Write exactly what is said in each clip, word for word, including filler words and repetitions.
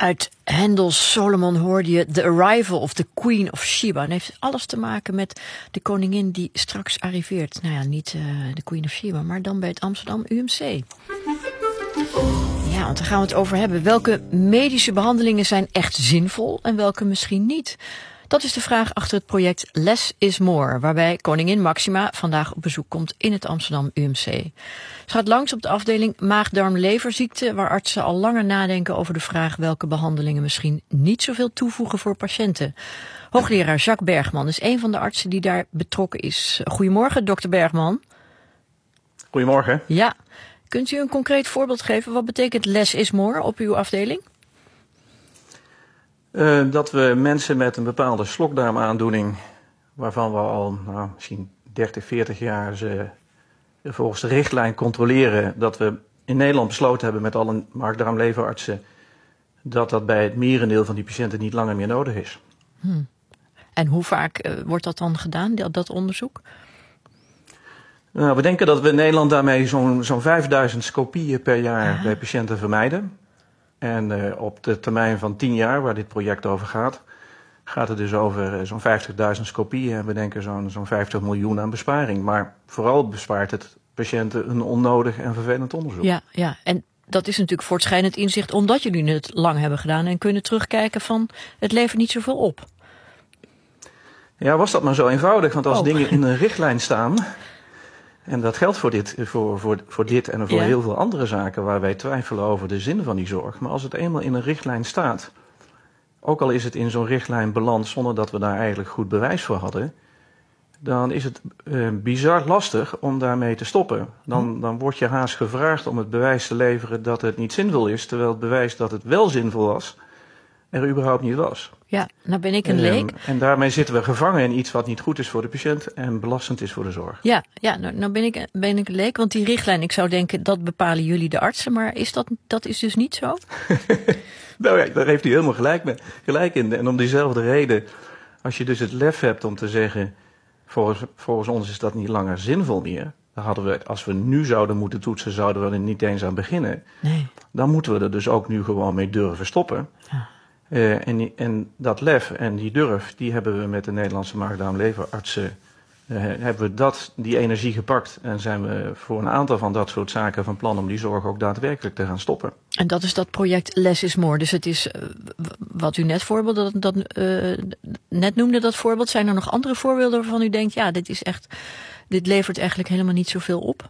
Uit Hendels Solomon hoorde je The Arrival of the Queen of Sheba. En heeft alles te maken met de koningin die straks arriveert. Nou ja, niet uh, de Queen of Sheba, maar dan bij het Amsterdam U M C. Ja, want daar gaan we het over hebben. Welke medische behandelingen zijn echt zinvol en welke misschien niet? Dat is de vraag achter het project Less is More, waarbij koningin Maxima vandaag op bezoek komt in het Amsterdam U M C. Ze gaat langs op de afdeling maag-darm-leverziekte, waar artsen al langer nadenken over de vraag welke behandelingen misschien niet zoveel toevoegen voor patiënten. Hoogleraar Jacques Bergman is een van de artsen die daar betrokken is. Goedemorgen, dokter Bergman. Goedemorgen. Ja, kunt u een concreet voorbeeld geven? Wat betekent Less is More op uw afdeling? Uh, dat we mensen met een bepaalde slokdarmaandoening, waarvan we al nou, misschien dertig, veertig jaar ze volgens de richtlijn controleren, dat we in Nederland besloten hebben met alle maag-darm-leverartsen dat dat bij het merendeel van die patiënten niet langer meer nodig is. Hmm. En hoe vaak uh, wordt dat dan gedaan, dat, dat onderzoek? Nou, we denken dat we in Nederland daarmee zo'n zo'n vijfduizend scopieën per jaar ah. bij patiënten vermijden. En uh, op de termijn van tien jaar, waar dit project over gaat, gaat het dus over uh, zo'n vijftigduizend scopieën. En we denken zo'n zo'n vijftig miljoen aan besparing. Maar vooral bespaart het patiënten een onnodig en vervelend onderzoek. Ja, ja, en dat is natuurlijk voortschrijdend inzicht omdat jullie het lang hebben gedaan en kunnen terugkijken van het levert niet zoveel op. Ja, was dat maar zo eenvoudig? Want als oh. dingen in een richtlijn staan, en dat geldt voor dit, voor, voor, voor dit en voor ja. heel veel andere zaken waar wij twijfelen over de zin van die zorg. Maar als het eenmaal in een richtlijn staat, ook al is het in zo'n richtlijn beland zonder dat we daar eigenlijk goed bewijs voor hadden, dan is het uh, bizar lastig om daarmee te stoppen. Dan, dan word je haast gevraagd om het bewijs te leveren dat het niet zinvol is, terwijl het bewijs dat het wel zinvol was, er überhaupt niet was. Ja, nou ben ik een leek. Um, en daarmee zitten we gevangen in iets wat niet goed is voor de patiënt en belastend is voor de zorg. Ja, ja nou, nou ben, ik, ben ik een leek, want die richtlijn, ik zou denken, dat bepalen jullie de artsen, maar is dat, dat is dus niet zo? Nou ja, daar heeft u helemaal gelijk, mee, gelijk in. En om diezelfde reden, als je dus het lef hebt om te zeggen, volgens, volgens ons is dat niet langer zinvol meer, dan hadden we, als we nu zouden moeten toetsen, zouden we er niet eens aan beginnen. Nee. Dan moeten we er dus ook nu gewoon mee durven stoppen. Ja. Uh, en, en dat lef en die durf, die hebben we met de Nederlandse maag-darm-leverartsen, uh, hebben we dat, die energie gepakt en zijn we voor een aantal van dat soort zaken van plan om die zorg ook daadwerkelijk te gaan stoppen. En dat is dat project Less is More. Dus het is, uh, wat u net voorbeeld, dat, dat, uh, net noemde dat voorbeeld, zijn er nog andere voorbeelden waarvan u denkt, ja, dit is echt, dit levert eigenlijk helemaal niet zoveel op?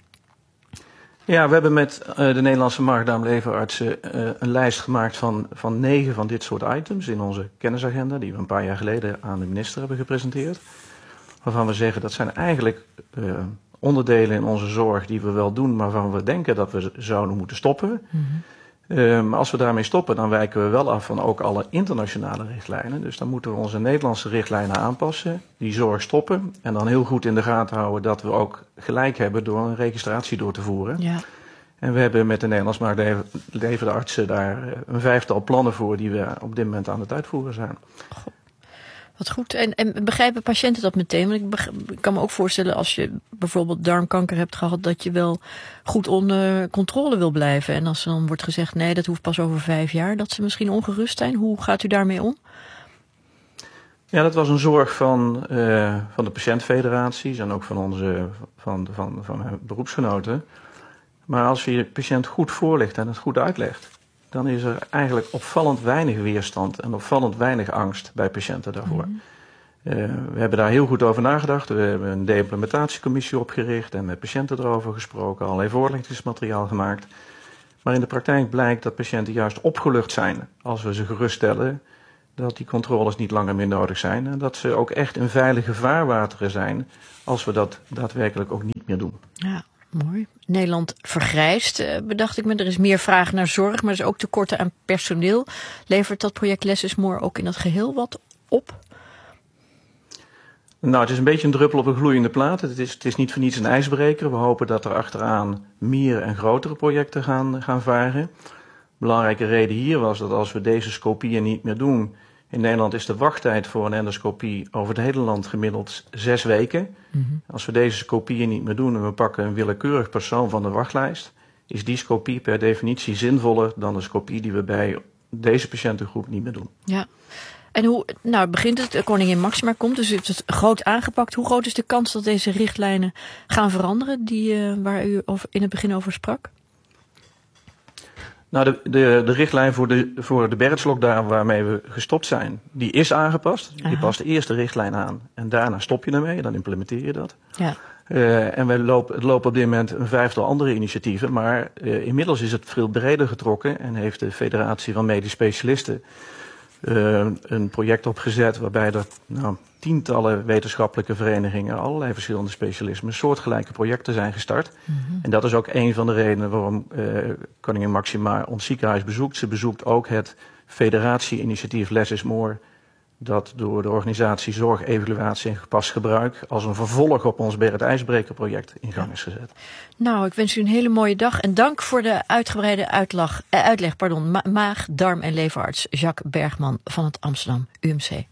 Ja, we hebben met uh, de Nederlandse maag-darm-leverartsen uh, een lijst gemaakt van, van negen van dit soort items in onze kennisagenda, die we een paar jaar geleden aan de minister hebben gepresenteerd. Waarvan we zeggen dat zijn eigenlijk uh, onderdelen in onze zorg die we wel doen, maar waarvan we denken dat we zouden moeten stoppen. Mm-hmm. Uh, maar als we daarmee stoppen, dan wijken we wel af van ook alle internationale richtlijnen. Dus dan moeten we onze Nederlandse richtlijnen aanpassen, die zorg stoppen en dan heel goed in de gaten houden dat we ook gelijk hebben door een registratie door te voeren. Ja. En we hebben met de Nederlandse maag-darm-leverartsen daar een vijftal plannen voor die we op dit moment aan het uitvoeren zijn. Goh. Wat goed. En, en begrijpen patiënten dat meteen? Want ik, begrijp, ik kan me ook voorstellen als je bijvoorbeeld darmkanker hebt gehad, dat je wel goed onder controle wil blijven. En als er dan wordt gezegd, nee, dat hoeft pas over vijf jaar, dat ze misschien ongerust zijn. Hoe gaat u daarmee om? Ja, dat was een zorg van, uh, van de patiëntfederaties en ook van onze van, van, van, van beroepsgenoten. Maar als je je patiënt goed voorlicht en het goed uitlegt, dan is er eigenlijk opvallend weinig weerstand en opvallend weinig angst bij patiënten daarvoor. Mm. Uh, we hebben daar heel goed over nagedacht. We hebben een de-implementatiecommissie opgericht en met patiënten erover gesproken, allerlei voorlichtingsmateriaal gemaakt. Maar in de praktijk blijkt dat patiënten juist opgelucht zijn als we ze geruststellen dat die controles niet langer meer nodig zijn en dat ze ook echt in veilige vaarwateren zijn als we dat daadwerkelijk ook niet meer doen. Ja. Mooi. Nederland vergrijst, bedacht ik me. Er is meer vraag naar zorg, maar er is ook tekorten aan personeel. Levert dat project Less is More ook in dat geheel wat op? Nou, het is een beetje een druppel op een gloeiende plaat. Het is, het is niet voor niets een ijsbreker. We hopen dat er achteraan meer en grotere projecten gaan, gaan varen. Belangrijke reden hier was dat als we deze scopieën niet meer doen, in Nederland is de wachttijd voor een endoscopie over het hele land gemiddeld zes weken. Mm-hmm. Als we deze scopieën niet meer doen en we pakken een willekeurig persoon van de wachtlijst, is die scopie per definitie zinvoller dan de scopie die we bij deze patiëntengroep niet meer doen. Ja. En hoe, nou begint het, Koningin Máxima komt, dus het is groot aangepakt. Hoe groot is de kans dat deze richtlijnen gaan veranderen, die, uh, waar u over, in het begin over sprak? Nou, de, de, de richtlijn voor de, voor de berglockdown waarmee we gestopt zijn, die is aangepast. Aha. Je past eerst de richtlijn aan en daarna stop je ermee, dan implementeer je dat. Ja. Uh, en we lopen, het lopen op dit moment een vijftal andere initiatieven, maar uh, inmiddels is het veel breder getrokken en heeft de Federatie van Medisch Specialisten uh, een project opgezet waarbij er nou, tientallen wetenschappelijke verenigingen, allerlei verschillende specialismen, soortgelijke projecten zijn gestart. Mm-hmm. En dat is ook een van de redenen waarom uh, Koningin Máxima ons ziekenhuis bezoekt. Ze bezoekt ook het federatie-initiatief Less is More, dat door de organisatie Zorg, Evaluatie en Gepast Gebruik als een vervolg op ons Berend IJsbreker project in gang is gezet. Nou, ik wens u een hele mooie dag en dank voor de uitgebreide uitleg, eh, uitleg pardon, ma- maag, darm en leverarts Jacques Bergman van het Amsterdam U M C.